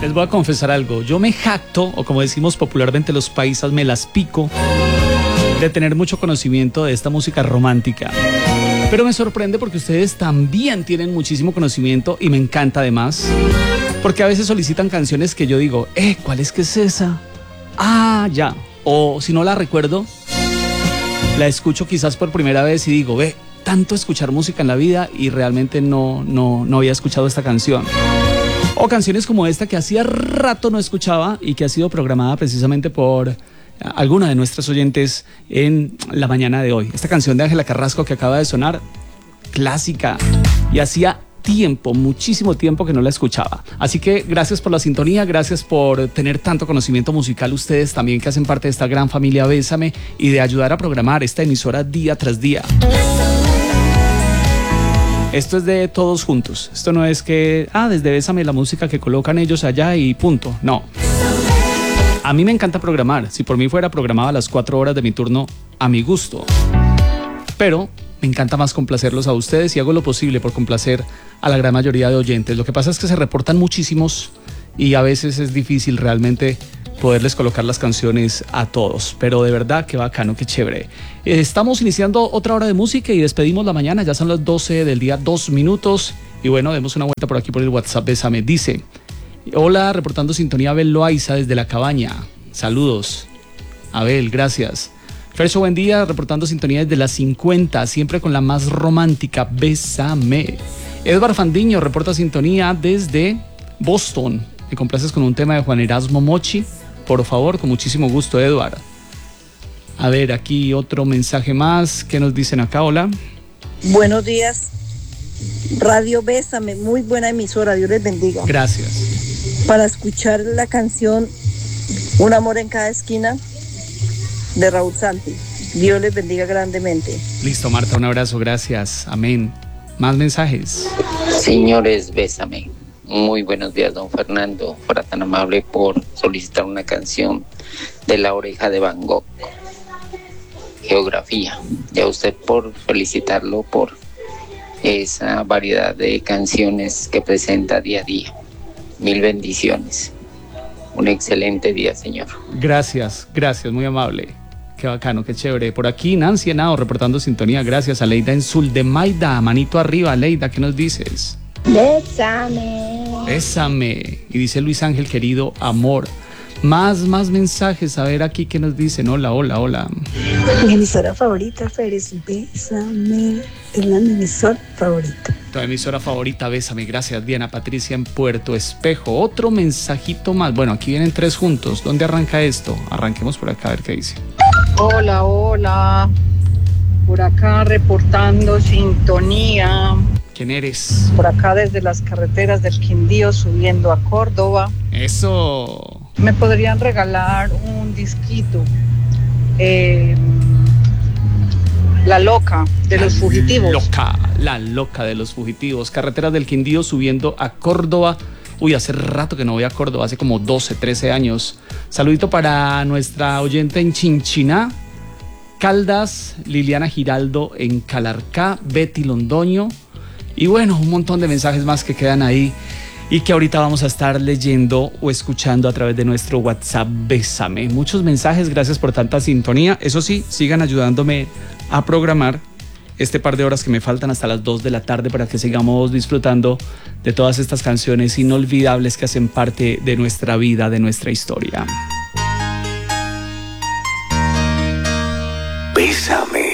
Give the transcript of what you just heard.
Les voy a confesar algo. Yo me jacto, o como decimos popularmente los paisas, me las pico, de tener mucho conocimiento de esta música romántica. Pero me sorprende porque ustedes también tienen muchísimo conocimiento y me encanta además. Porque a veces solicitan canciones que yo digo, ¿cuál es que es esa? Ah, ya. O si no la recuerdo, la escucho quizás por primera vez y digo, tanto escuchar música en la vida y realmente no había escuchado esta canción. O canciones como esta que hacía rato no escuchaba y que ha sido programada precisamente por alguna de nuestras oyentes en la mañana de hoy. Esta canción de Ángela Carrasco que acaba de sonar, clásica, y hacía tiempo, muchísimo tiempo que no la escuchaba. Así que gracias por la sintonía, gracias por tener tanto conocimiento musical ustedes también que hacen parte de esta gran familia Bésame y de ayudar a programar esta emisora día tras día. Esto es de todos juntos. Esto no es que, desde Bésame la música que colocan ellos allá y punto. No. A mí me encanta programar. Si por mí fuera, programaba las 4 horas de mi turno a mi gusto. Pero me encanta más complacerlos a ustedes y hago lo posible por complacer a la gran mayoría de oyentes. Lo que pasa es que se reportan muchísimos y a veces es difícil realmente poderles colocar las canciones a todos. Pero de verdad, qué bacano, qué chévere. Estamos iniciando otra hora de música y despedimos la mañana. Ya son las 12 del día, 2 minutos. Y bueno, demos una vuelta por aquí por el WhatsApp. Bésame, dice: hola, reportando sintonía Abel Loaiza desde La Cabaña. Saludos. Abel, gracias. Fercho, buen día, reportando sintonía desde las 50, siempre con la más romántica. Bésame. Edward Fandiño reporta sintonía desde Boston. ¿Me complaces con un tema de Juan Erasmo Mochi? Por favor, con muchísimo gusto, Edward. A ver, aquí otro mensaje más. ¿Qué nos dicen acá? Hola. Buenos días. Radio Bésame, muy buena emisora, Dios les bendiga. Gracias. Para escuchar la canción Un amor en cada esquina de Raúl Santi. Dios les bendiga grandemente. Listo, Marta, un abrazo, gracias. Amén. Más mensajes. Señores, Bésame. Muy buenos días, don Fernando. Fuera tan amable por solicitar una canción de La Oreja de Van Gogh. Geografía. Y a usted por felicitarlo por esa variedad de canciones que presenta día a día. Mil bendiciones. Un excelente día, señor. Gracias, muy amable. Qué bacano, qué chévere. Por aquí Nancy Henao reportando sintonía. Gracias a Leida Enzul de Maida. Manito arriba, Leida, ¿qué nos dices? Bésame. Bésame. Y dice Luis Ángel, querido amor. Más mensajes. A ver aquí qué nos dicen. Hola. Mi emisora favorita, Férez, Bésame. Es la emisora favorita. Tu emisora favorita, Bésame. Gracias, Diana Patricia en Puerto Espejo. Otro mensajito más. Bueno, aquí vienen 3 juntos. ¿Dónde arranca esto? Arranquemos por acá a ver qué dice. Hola. Por acá reportando sintonía. ¿Quién eres? Por acá desde las carreteras del Quindío subiendo a Córdoba. Eso. ¿Me podrían regalar un disquito? La loca de los fugitivos. La loca de los fugitivos. Carreteras del Quindío subiendo a Córdoba. Uy, hace rato que no voy a Córdoba, hace como 12, 13 años. Saludito para nuestra oyente en Chinchiná, Caldas, Liliana Giraldo en Calarcá, Betty Londoño. Y bueno, un montón de mensajes más que quedan ahí y que ahorita vamos a estar leyendo o escuchando a través de nuestro WhatsApp Bésame. Muchos mensajes, gracias por tanta sintonía. Eso sí, sigan ayudándome a programar este par de horas que me faltan hasta las 2 de la tarde para que sigamos disfrutando de todas estas canciones inolvidables que hacen parte de nuestra vida, de nuestra historia. Bésame.